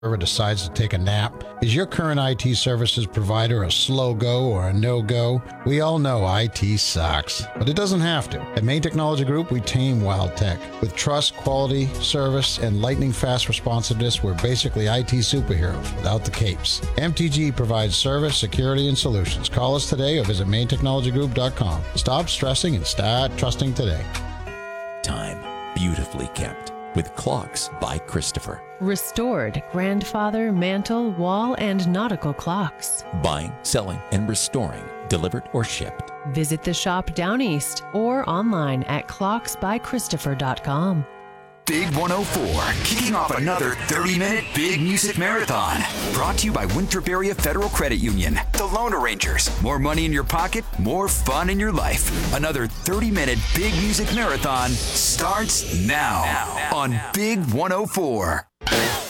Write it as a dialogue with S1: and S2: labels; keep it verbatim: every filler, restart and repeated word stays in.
S1: ever decides to take a nap? Is your current I T services provider a slow go or a no-go? We all know I T sucks, but it doesn't have to. At Maine Technology Group, we tame wild tech. With trust, quality, service, and lightning-fast responsiveness, we're basically I T superheroes without the capes. M T G provides service, security, and solutions. Call us today or visit maine technology group dot com. Stop stressing and start trusting today.
S2: Time beautifully kept with Clocks by Christopher.
S3: Restored grandfather, mantle, wall, and nautical clocks.
S2: Buying, selling, and restoring, delivered or shipped.
S3: Visit the shop down east or online at clocks by christopher dot com.
S4: Big one oh four, kicking off another thirty-minute Big Music Marathon. Brought to you by Winthrop Area Federal Credit Union. The Loan Arrangers. More money in your pocket, more fun in your life. Another thirty-minute Big Music Marathon starts now, now, now on now. Big one oh four.